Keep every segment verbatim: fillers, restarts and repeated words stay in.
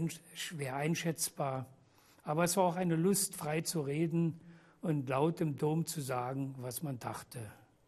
ein, schwer einschätzbar. Aber es war auch eine Lust, frei zu reden und laut im Dom zu sagen, was man dachte.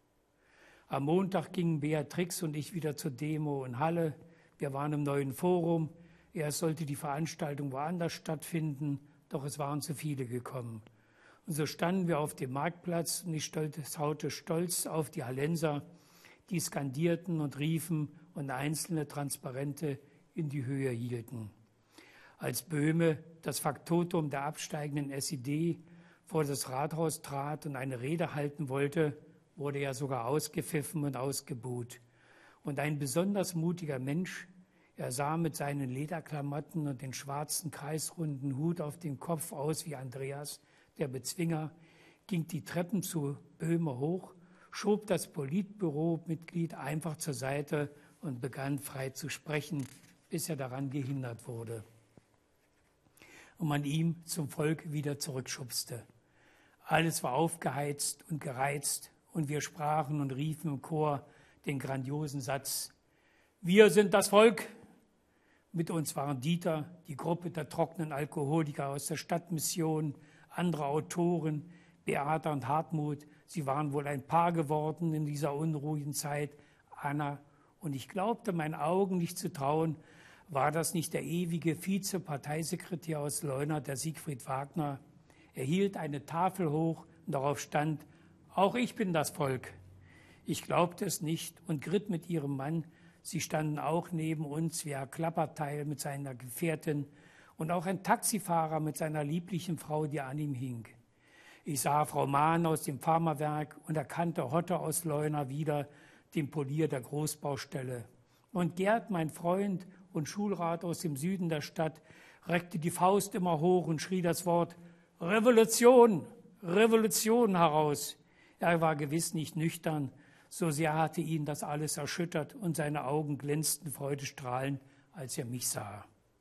Am Montag gingen Beatrix und ich wieder zur Demo in Halle. Wir waren im neuen Forum. Erst sollte die Veranstaltung woanders stattfinden, doch es waren zu viele gekommen. Und so standen wir auf dem Marktplatz und ich schaute stolz auf die Hallenser, die skandierten und riefen und einzelne Transparente in die Höhe hielten. Als Böhme, das Faktotum der absteigenden S E D, vor das Rathaus trat und eine Rede halten wollte, wurde er sogar ausgepfiffen und ausgebuht. Und ein besonders mutiger Mensch, er sah mit seinen Lederklamotten und den schwarzen kreisrunden Hut auf dem Kopf aus wie Andreas, der Bezwinger, ging die Treppen zu Böhme hoch, schob das Politbüromitglied einfach zur Seite und begann frei zu sprechen, bis er daran gehindert wurde und man ihm zum Volk wieder zurückschubste. Alles war aufgeheizt und gereizt und wir sprachen und riefen im Chor den grandiosen Satz: Wir sind das Volk. Mit uns waren Dieter, die Gruppe der trockenen Alkoholiker aus der Stadtmission, andere Autoren, Beata und Hartmut. Sie waren wohl ein Paar geworden in dieser unruhigen Zeit. Anna, und ich glaubte meinen Augen nicht zu trauen, war das nicht der ewige Vize-Parteisekretär aus Leuna, der Siegfried Wagner? Er hielt eine Tafel hoch und darauf stand: Auch ich bin das Volk. Ich glaubte es nicht und gritt mit ihrem Mann. Sie standen auch neben uns, wie Herr Klapperteil mit seiner Gefährtin und auch ein Taxifahrer mit seiner lieblichen Frau, die an ihm hing. Ich sah Frau Mahn aus dem Pharmawerk und erkannte Hotte aus Leuna wieder, den Polier der Großbaustelle. Und Gerd, mein Freund und Schulrat aus dem Süden der Stadt, reckte die Faust immer hoch und schrie das Wort Revolution, Revolution heraus. Er war gewiss nicht nüchtern, so sehr hatte ihn das alles erschüttert und seine Augen glänzten freudestrahlend, als er mich sah.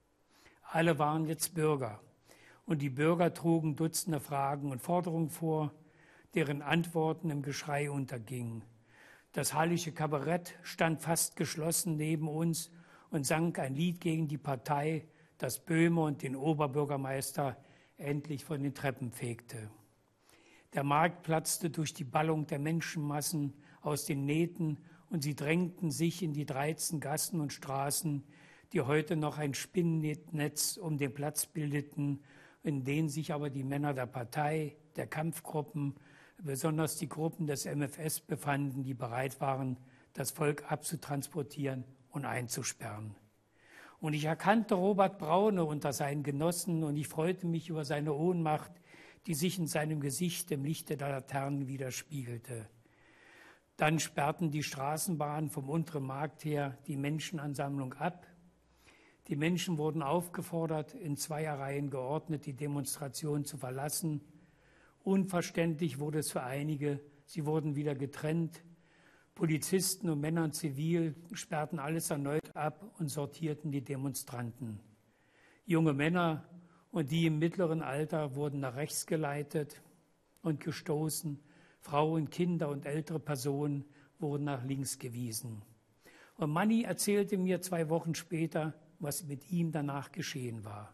Alle waren jetzt Bürger und die Bürger trugen Dutzende Fragen und Forderungen vor, deren Antworten im Geschrei untergingen. Das hallische Kabarett stand fast geschlossen neben uns und sang ein Lied gegen die Partei, das Böhme und den Oberbürgermeister endlich von den Treppen fegte. Der Markt platzte durch die Ballung der Menschenmassen aus den Nähten und sie drängten sich in die dreizehn Gassen und Straßen, die heute noch ein Spinnennetz um den Platz bildeten, in denen sich aber die Männer der Partei, der Kampfgruppen, besonders die Gruppen des M F S befanden, die bereit waren, das Volk abzutransportieren und einzusperren. Und ich erkannte Robert Braune unter seinen Genossen und ich freute mich über seine Ohnmacht, die sich in seinem Gesicht im Lichte der Laternen widerspiegelte. Dann sperrten die Straßenbahnen vom unteren Markt her die Menschenansammlung ab. Die Menschen wurden aufgefordert, in Zweierreihen geordnet die Demonstration zu verlassen. Unverständlich wurde es für einige, sie wurden wieder getrennt. Polizisten und Männer in Zivil sperrten alles erneut ab und sortierten die Demonstranten. Junge Männer und die im mittleren Alter wurden nach rechts geleitet und gestoßen. Frauen, Kinder und ältere Personen wurden nach links gewiesen. Und Manni erzählte mir zwei Wochen später, was mit ihm danach geschehen war.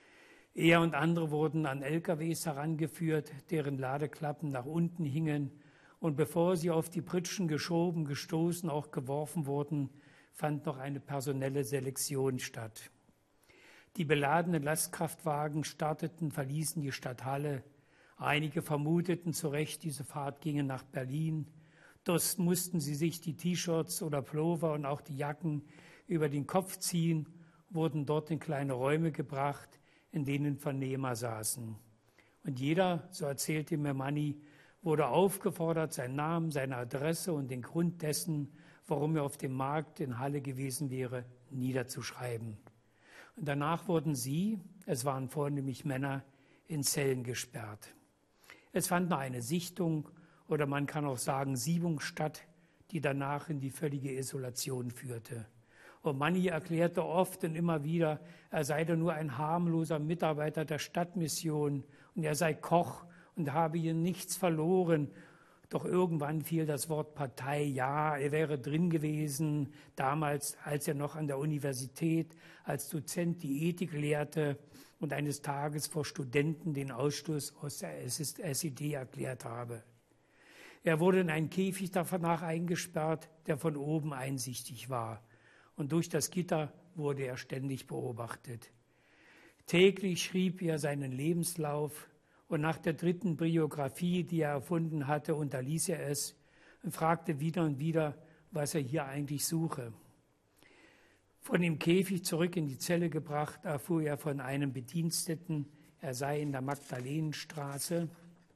Er und andere wurden an L K Ws herangeführt, deren Ladeklappen nach unten hingen. Und bevor sie auf die Pritschen geschoben, gestoßen, auch geworfen wurden, fand noch eine personelle Selektion statt. Die beladenen Lastkraftwagen starteten, verließen die Stadt Halle. Einige vermuteten zu Recht, diese Fahrt ginge nach Berlin. Dort mussten sie sich die T-Shirts oder Pullover und auch die Jacken über den Kopf ziehen, wurden dort in kleine Räume gebracht, in denen Vernehmer saßen. Und jeder, so erzählte mir Manni, wurde aufgefordert, seinen Namen, seine Adresse und den Grund dessen, warum er auf dem Markt in Halle gewesen wäre, niederzuschreiben. Und danach wurden sie, es waren vornehmlich Männer, in Zellen gesperrt. Es fand noch eine Sichtung oder man kann auch sagen Siebung statt, die danach in die völlige Isolation führte. Und Manni erklärte oft und immer wieder, er sei doch nur ein harmloser Mitarbeiter der Stadtmission und er sei Koch und habe hier nichts verloren. Doch irgendwann fiel das Wort Partei, ja, er wäre drin gewesen, damals, als er noch an der Universität als Dozent die Ethik lehrte und eines Tages vor Studenten den Ausschluss aus der S E D erklärt habe. Er wurde in einen Käfig danach eingesperrt, der von oben einsichtig war. Und durch das Gitter wurde er ständig beobachtet. Täglich schrieb er seinen Lebenslauf und nach der dritten Biografie, die er erfunden hatte, unterließ er es und fragte wieder und wieder, was er hier eigentlich suche. Von dem Käfig zurück in die Zelle gebracht, erfuhr er von einem Bediensteten, er sei in der Magdalenenstraße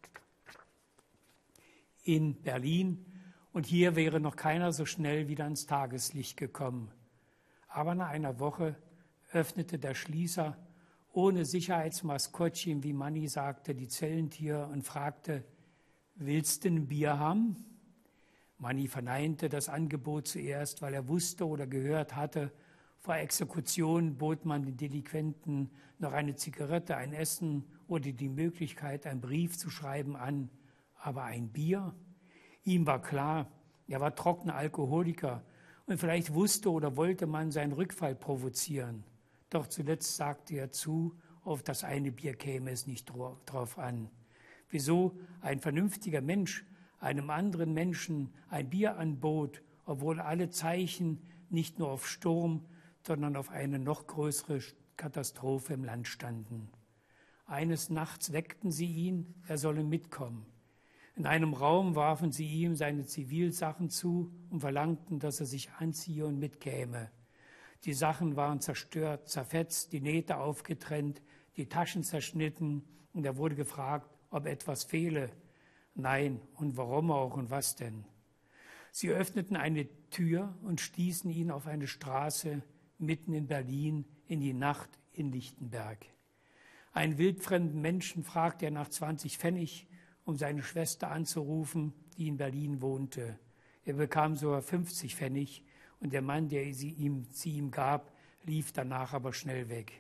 in Berlin und hier wäre noch keiner so schnell wieder ans Tageslicht gekommen. Aber nach einer Woche öffnete der Schließer ohne Sicherheitsmaskottchen, wie Manni sagte, die Zellentür und fragte, willst du ein Bier haben? Manni verneinte das Angebot zuerst, weil er wusste oder gehört hatte, vor Exekution bot man den Delinquenten noch eine Zigarette, ein Essen oder die Möglichkeit, einen Brief zu schreiben an. Aber ein Bier? Ihm war klar, er war trockener Alkoholiker und vielleicht wusste oder wollte man seinen Rückfall provozieren. Doch zuletzt sagte er zu, auf das eine Bier käme es nicht drauf an. Wieso ein vernünftiger Mensch einem anderen Menschen ein Bier anbot, obwohl alle Zeichen nicht nur auf Sturm, sondern auf eine noch größere Katastrophe im Land standen. Eines Nachts weckten sie ihn, er solle mitkommen. In einem Raum warfen sie ihm seine Zivilsachen zu und verlangten, dass er sich anziehe und mitkäme. Die Sachen waren zerstört, zerfetzt, die Nähte aufgetrennt, die Taschen zerschnitten und er wurde gefragt, ob etwas fehle. Nein, und warum auch und was denn? Sie öffneten eine Tür und stießen ihn auf eine Straße mitten in Berlin in die Nacht in Lichtenberg. Einen wildfremden Menschen fragte er nach zwanzig Pfennig, um seine Schwester anzurufen, die in Berlin wohnte. Er bekam sogar fünfzig Pfennig und der Mann, der sie ihm, sie ihm gab, lief danach aber schnell weg.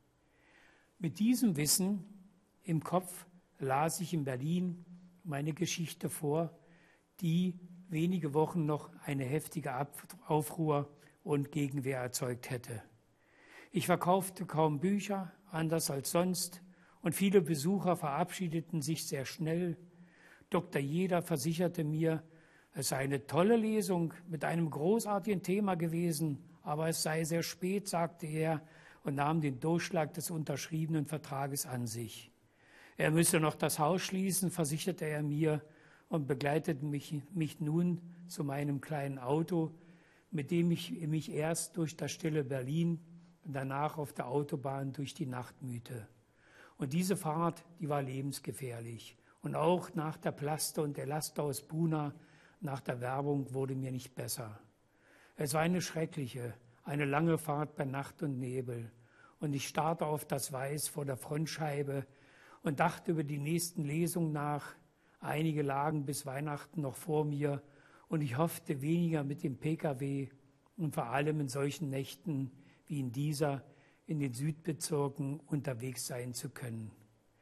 Mit diesem Wissen im Kopf las ich in Berlin meine Geschichte vor, die wenige Wochen noch eine heftige Aufruhr und Gegenwehr erzeugt hätte. Ich verkaufte kaum Bücher, anders als sonst, und viele Besucher verabschiedeten sich sehr schnell. Doktor Jeder versicherte mir, es sei eine tolle Lesung mit einem großartigen Thema gewesen, aber es sei sehr spät, sagte er und nahm den Durchschlag des unterschriebenen Vertrages an sich. Er müsse noch das Haus schließen, versicherte er mir und begleitete mich, mich nun zu meinem kleinen Auto, mit dem ich mich erst durch das stille Berlin und danach auf der Autobahn durch die Nacht mühte. Und diese Fahrt, die war lebensgefährlich. Und auch nach der Plaste und der Laster aus Buna, nach der Werbung, wurde mir nicht besser. Es war eine schreckliche, eine lange Fahrt bei Nacht und Nebel. Und ich starrte auf das Weiß vor der Frontscheibe und dachte über die nächsten Lesungen nach. Einige lagen bis Weihnachten noch vor mir und ich hoffte weniger mit dem Pkw und vor allem in solchen Nächten wie in dieser in den Südbezirken unterwegs sein zu können.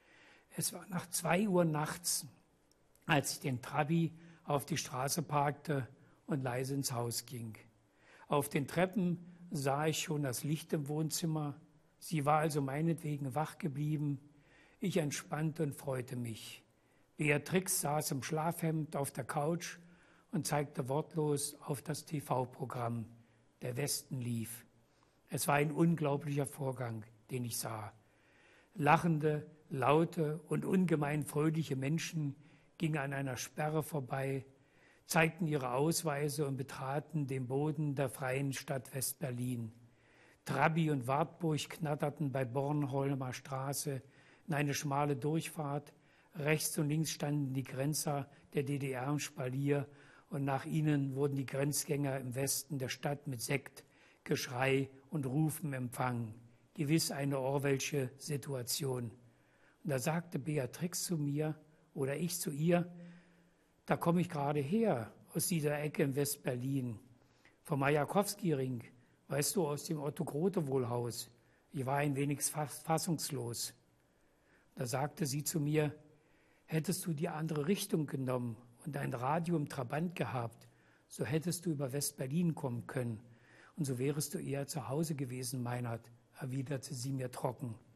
Es war nach zwei Uhr nachts, als ich den Trabi auf die Straße parkte und leise ins Haus ging. Auf den Treppen sah ich schon das Licht im Wohnzimmer. Sie war also meinetwegen wach geblieben. Ich entspannte und freute mich. Beatrix saß im Schlafhemd auf der Couch und zeigte wortlos auf das T V-Programm. Der Westen lief. Es war ein unglaublicher Vorgang, den ich sah. Lachende, laute und ungemein fröhliche Menschen gingen an einer Sperre vorbei, zeigten ihre Ausweise und betraten den Boden der freien Stadt West-Berlin. Trabi und Wartburg knatterten bei Bornholmer Straße in eine schmale Durchfahrt. Rechts und links standen die Grenzer der D D R im Spalier und nach ihnen wurden die Grenzgänger im Westen der Stadt mit Sekt, Geschrei und Rufen empfangen. Gewiss eine Orwellsche Situation. Und da sagte Beatrix zu mir oder ich zu ihr, da komme ich gerade her, aus dieser Ecke in West-Berlin, vom Majakowski-Ring, weißt du, aus dem Otto-Grote-Wohlhaus. Ich war ein wenig fassungslos. Da sagte sie zu mir, hättest du die andere Richtung genommen und ein Radio im Trabant gehabt, so hättest du über West-Berlin kommen können. Und so wärest du eher zu Hause gewesen, Meinhard, erwiderte sie mir trocken.